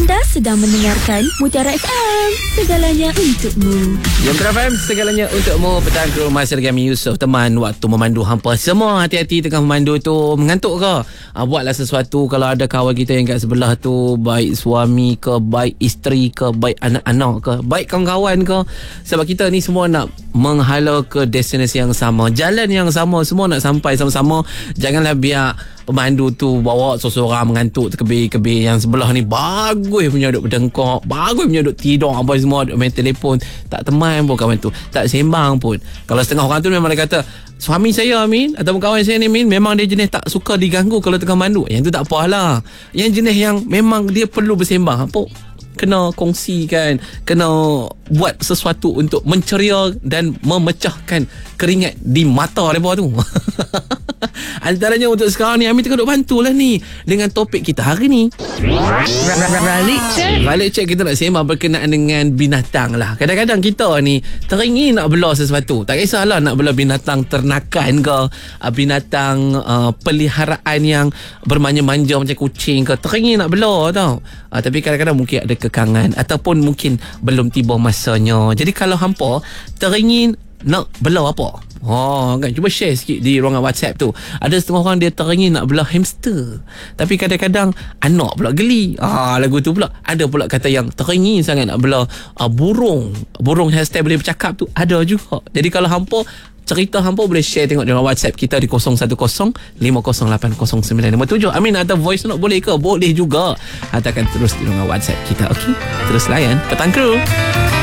Anda sedang mendengarkan Mutiara FM, segalanya untukmu. Yang FM, segalanya untukmu. Petang ke rumah saya dengan Yusof. Teman, waktu memandu hampa semua, hati-hati tengah memandu tu. Mengantuk ke? Buatlah sesuatu. Kalau ada kawan kita yang kat sebelah tu, baik suami ke, baik isteri ke, baik anak-anak ke, baik kawan-kawan ke. Sebab kita ni semua nak menghala ke destinasi yang sama, jalan yang sama, semua nak sampai sama-sama. Janganlah biar pemandu tu bawa seseorang mengantuk terkebir-kebir, yang sebelah ni bagus punya duk berdengkak, bagus punya duk tidur apa semua, duk main telefon, tak teman pun kawan tu, tak sembang pun. Kalau setengah orang tu memang dia kata, suami saya Amin ataupun kawan saya ni Amin, memang dia jenis tak suka diganggu kalau tengah mandu. Yang tu tak apalah. Yang jenis yang memang dia perlu bersembang, apa kena kongsikan, kena buat sesuatu untuk menceria dan memecahkan keringat di mata mereka tu. Antaranya untuk sekarang ni, Amin tengah duk bantulah ni dengan topik kita hari ni. Balik cek kita nak sembang berkenaan dengan binatang lah. Kadang-kadang kita ni teringin nak bela sesuatu. Tak kisahlah nak bela binatang ternakan ke, binatang peliharaan yang bermanja-manja macam kucing ke, teringin nak bela tau. Tapi kadang-kadang mungkin ada kekangan ataupun mungkin belum tiba masanya. Jadi kalau hampa teringin nak bela apa? Kan, cuba share sikit di ruangan WhatsApp tu. Ada setengah orang dia teringin nak bela hamster, tapi kadang-kadang anak pula geli. Lagu tu pula. Ada pula kata yang teringin sangat nak bela burung hashtag boleh bercakap tu, ada juga. Jadi kalau hampa cerita hampa boleh share, tengok dalam WhatsApp kita di 0105080957. Amin, ada voice note boleh ke? Boleh juga. Hantarkan terus di ruangan WhatsApp kita. Okey, terus layan Petang Kru.